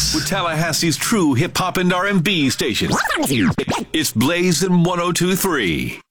This with Tallahassee's true hip-hop and R&B station. It's Blazing 102.3.